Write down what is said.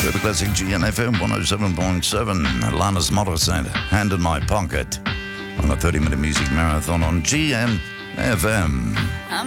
with the classic GNFM 107.7. Lana's Morissette, Hand in My Pocket, on a 30-minute music marathon on GNFM.